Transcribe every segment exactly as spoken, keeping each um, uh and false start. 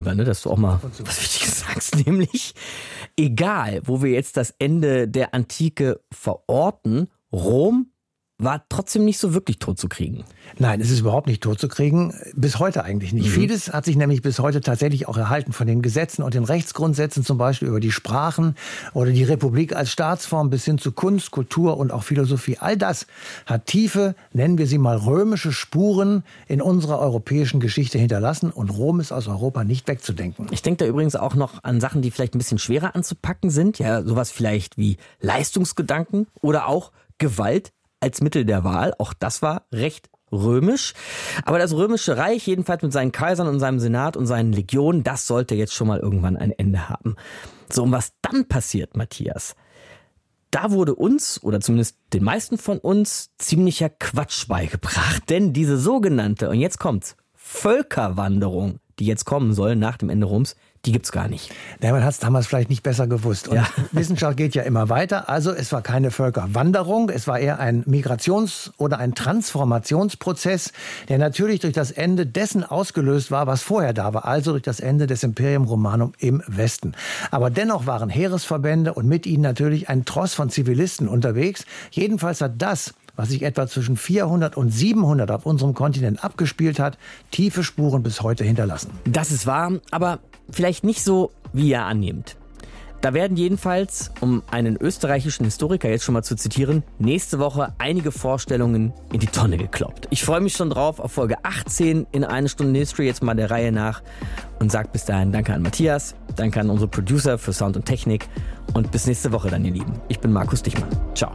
lieber, ne, dass du auch mal was Wichtiges sagst, nämlich egal, wo wir jetzt das Ende der Antike verorten, Rom war trotzdem nicht so wirklich tot zu kriegen. Nein, es ist überhaupt nicht tot zu kriegen. Bis heute eigentlich nicht. Mhm. Vieles hat sich nämlich bis heute tatsächlich auch erhalten von den Gesetzen und den Rechtsgrundsätzen, zum Beispiel über die Sprachen oder die Republik als Staatsform bis hin zu Kunst, Kultur und auch Philosophie. All das hat tiefe, nennen wir sie mal römische Spuren in unserer europäischen Geschichte hinterlassen und Rom ist aus Europa nicht wegzudenken. Ich denke da übrigens auch noch an Sachen, die vielleicht ein bisschen schwerer anzupacken sind. Ja, sowas vielleicht wie Leistungsgedanken oder auch Gewalt als Mittel der Wahl. Auch das war recht römisch. Aber das Römische Reich, jedenfalls mit seinen Kaisern und seinem Senat und seinen Legionen, das sollte jetzt schon mal irgendwann ein Ende haben. So, und was dann passiert, Matthias, da wurde uns, oder zumindest den meisten von uns, ziemlicher Quatsch beigebracht. Denn diese sogenannte, und jetzt kommt's, Völkerwanderung, die jetzt kommen soll nach dem Ende Roms, die gibt's gar nicht. Ja, man hat es damals vielleicht nicht besser gewusst. Und ja. Wissenschaft geht ja immer weiter. Also es war keine Völkerwanderung, es war eher ein Migrations- oder ein Transformationsprozess, der natürlich durch das Ende dessen ausgelöst war, was vorher da war. Also durch das Ende des Imperium Romanum im Westen. Aber dennoch waren Heeresverbände und mit ihnen natürlich ein Tross von Zivilisten unterwegs. Jedenfalls hat das, was sich etwa zwischen vierhundert und siebenhundert auf unserem Kontinent abgespielt hat, tiefe Spuren bis heute hinterlassen. Das ist wahr, aber vielleicht nicht so, wie ihr annehmt. Da werden jedenfalls, um einen österreichischen Historiker jetzt schon mal zu zitieren, nächste Woche einige Vorstellungen in die Tonne gekloppt. Ich freue mich schon drauf auf Folge achtzehn in eine Stunde History, jetzt mal der Reihe nach. Und sag bis dahin danke an Matthias, danke an unsere Producer für Sound und Technik und bis nächste Woche dann, ihr Lieben. Ich bin Markus Dichmann. Ciao.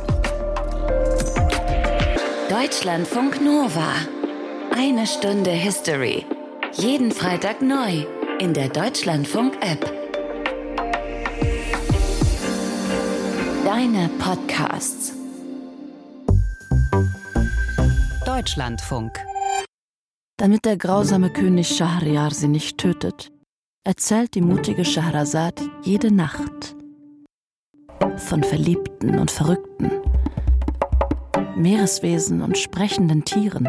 Deutschlandfunk Nova. Eine Stunde History. Jeden Freitag neu in der Deutschlandfunk-App. Deine Podcasts. Deutschlandfunk. Damit der grausame König Schahriar sie nicht tötet, erzählt die mutige Schahrazad jede Nacht von Verliebten und Verrückten, Meereswesen und sprechenden Tieren,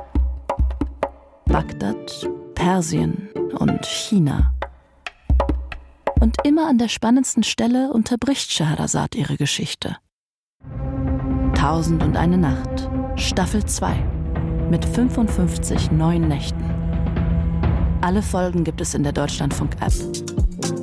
Bagdad, Persien und China. Und immer an der spannendsten Stelle unterbricht Scheherazad ihre Geschichte. Tausend und eine Nacht, Staffel zwei, mit fünfundfünfzig neuen Nächten. Alle Folgen gibt es in der Deutschlandfunk-App.